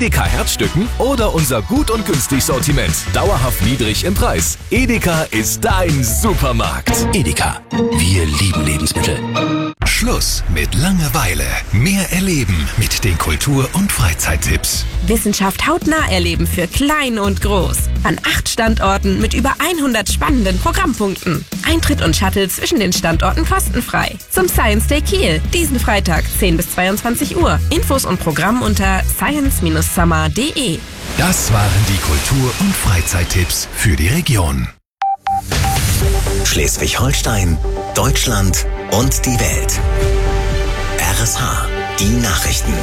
Edeka Herzstücken oder unser Gut und günstig Sortiment. Dauerhaft niedrig im Preis. Edeka ist dein Supermarkt. Edeka, wir lieben Lebensmittel. Schluss mit Langeweile. Mehr erleben mit den Kultur- und Freizeittipps. Wissenschaft hautnah erleben für klein und groß. An 8 Standorten mit über 100 spannenden Programmpunkten. Eintritt und Shuttle zwischen den Standorten kostenfrei. Zum Science Day Kiel. Diesen Freitag 10 bis 22 Uhr. Infos und Programm unter science-summer.de. Das waren die Kultur- und Freizeittipps für die Region. Schleswig-Holstein, Deutschland und die Welt. RSH, die Nachrichten.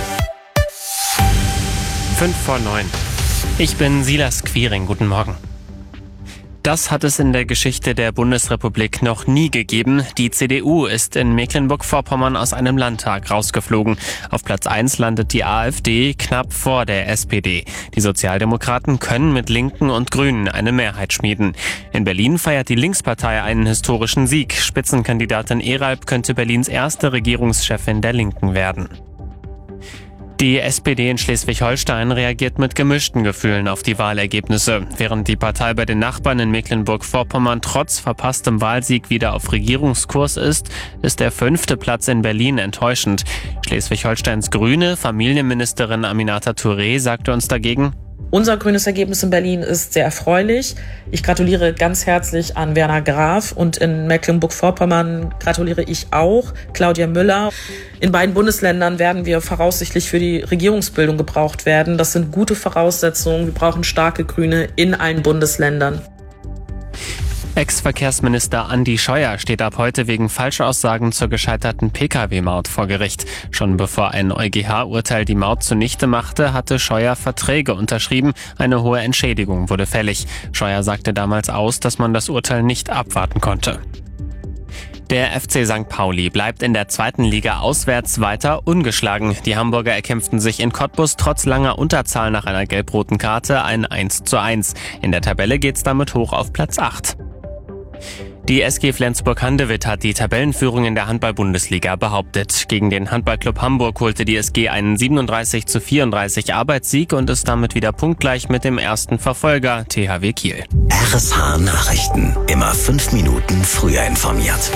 8:55. Ich bin Silas Quiring. Guten Morgen. Das hat es in der Geschichte der Bundesrepublik noch nie gegeben. Die CDU ist in Mecklenburg-Vorpommern aus einem Landtag rausgeflogen. Auf Platz 1 landet die AfD knapp vor der SPD. Die Sozialdemokraten können mit Linken und Grünen eine Mehrheit schmieden. In Berlin feiert die Linkspartei einen historischen Sieg. Spitzenkandidatin Eralp könnte Berlins erste Regierungschefin der Linken werden. Die SPD in Schleswig-Holstein reagiert mit gemischten Gefühlen auf die Wahlergebnisse. Während die Partei bei den Nachbarn in Mecklenburg-Vorpommern trotz verpasstem Wahlsieg wieder auf Regierungskurs ist der 5. Platz in Berlin enttäuschend. Schleswig-Holsteins Grüne Familienministerin Aminata Touré sagte uns dagegen: Unser grünes Ergebnis in Berlin ist sehr erfreulich. Ich gratuliere ganz herzlich an Werner Graf und in Mecklenburg-Vorpommern gratuliere ich auch Claudia Müller. In beiden Bundesländern werden wir voraussichtlich für die Regierungsbildung gebraucht werden. Das sind gute Voraussetzungen. Wir brauchen starke Grüne in allen Bundesländern. Ex-Verkehrsminister Andi Scheuer steht ab heute wegen Falschaussagen zur gescheiterten Pkw-Maut vor Gericht. Schon bevor ein EuGH-Urteil die Maut zunichte machte, hatte Scheuer Verträge unterschrieben. Eine hohe Entschädigung wurde fällig. Scheuer sagte damals aus, dass man das Urteil nicht abwarten konnte. Der FC St. Pauli bleibt in der 2. Liga auswärts weiter ungeschlagen. Die Hamburger erkämpften sich in Cottbus trotz langer Unterzahl nach einer gelb-roten Karte ein 1:1. In der Tabelle geht's damit hoch auf Platz 8. Die SG Flensburg-Handewitt hat die Tabellenführung in der Handball-Bundesliga behauptet. Gegen den Handballclub Hamburg holte die SG einen 37:34 Arbeitssieg und ist damit wieder punktgleich mit dem ersten Verfolger THW Kiel. RSH Nachrichten. Immer 5 Minuten früher informiert.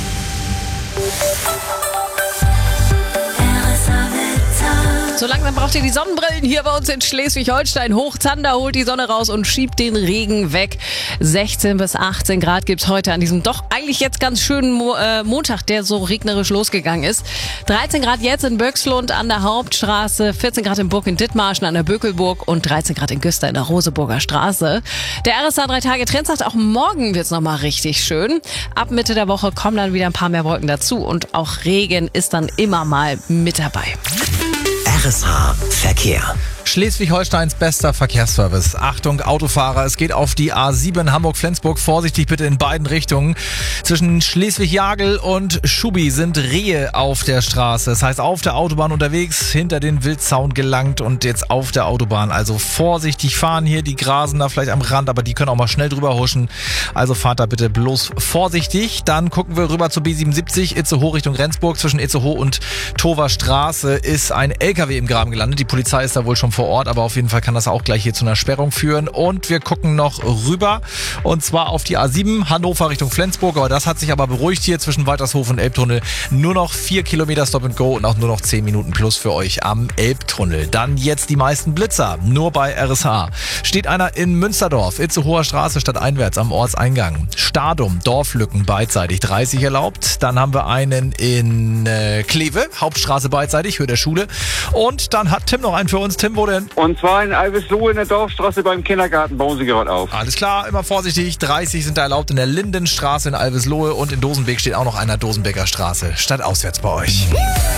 So langsam braucht ihr die Sonnenbrillen hier bei uns in Schleswig-Holstein. Hochzander holt die Sonne raus und schiebt den Regen weg. 16 bis 18 Grad gibt's heute an diesem doch eigentlich jetzt ganz schönen Montag, der so regnerisch losgegangen ist. 13 Grad jetzt in Böckslund an der Hauptstraße, 14 Grad in Burg in Dithmarschen an der Bökelburg und 13 Grad in Güster in der Roseburger Straße. Der RSH 3-Tage-Trend sagt, auch morgen wird's nochmal richtig schön. Ab Mitte der Woche kommen dann wieder ein paar mehr Wolken dazu und auch Regen ist dann immer mal mit dabei. RSH Verkehr. Schleswig-Holsteins bester Verkehrsservice. Achtung, Autofahrer, es geht auf die A7 Hamburg-Flensburg. Vorsichtig bitte in beiden Richtungen. Zwischen Schleswig-Jagel und Schubi sind Rehe auf der Straße. Das heißt, auf der Autobahn unterwegs, hinter den Wildzaun gelangt und jetzt auf der Autobahn. Also vorsichtig fahren hier, die grasen da vielleicht am Rand, aber die können auch mal schnell drüber huschen. Also fahrt da bitte bloß vorsichtig. Dann gucken wir rüber zur B77, Itzehoe Richtung Rendsburg. Zwischen Itzehoe und Tover Straße ist ein LKW im Graben gelandet. Die Polizei ist da wohl schon vor Ort, aber auf jeden Fall kann das auch gleich hier zu einer Sperrung führen. Und wir gucken noch rüber und zwar auf die A7 Hannover Richtung Flensburg, aber das hat sich aber beruhigt hier zwischen Waltershof und Elbtunnel. Nur noch 4 Kilometer Stop and Go und auch nur noch 10 Minuten plus für euch am Elbtunnel. Dann jetzt die meisten Blitzer, nur bei RSH. Steht einer in Münsterdorf, Itzehoer Straße stadteinwärts am Ortseingang. Stadum, Dorflücken beidseitig 30 erlaubt. Dann haben wir einen in Kleve, Hauptstraße beidseitig, Höhe der Schule. Und dann hat Tim noch einen für uns. Tim, wo denn? Und zwar in Alveslohe in der Dorfstraße beim Kindergarten bauen sie gerade auf. Alles klar, immer vorsichtig. 30 sind da erlaubt in der Lindenstraße in Alveslohe und in Dosenbeek steht auch noch einer Dosenbeker Straße. Stadtauswärts bei euch.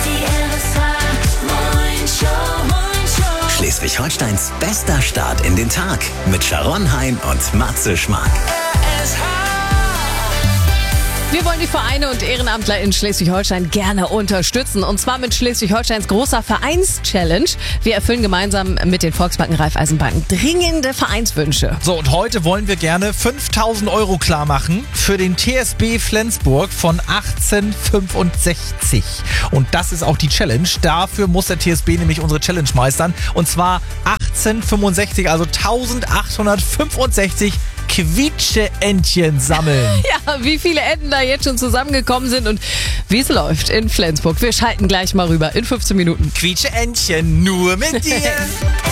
Schleswig-Holsteins bester Start in den Tag mit Sharon Hein und Matze Schmark. Wir wollen die Vereine und Ehrenamtler in Schleswig-Holstein gerne unterstützen. Und zwar mit Schleswig-Holsteins großer Vereins-Challenge. Wir erfüllen gemeinsam mit den Volksbanken Raiffeisenbanken dringende Vereinswünsche. So, und heute wollen wir gerne 5.000 € klar machen für den TSB Flensburg von 1865. Und das ist auch die Challenge. Dafür muss der TSB nämlich unsere Challenge meistern. Und zwar 8 1865, also 1865 Quietsche-Entchen sammeln. Ja, wie viele Enten da jetzt schon zusammengekommen sind und wie es läuft in Flensburg. Wir schalten gleich mal rüber in 15 Minuten. Quietsche-Entchen, nur mit dir.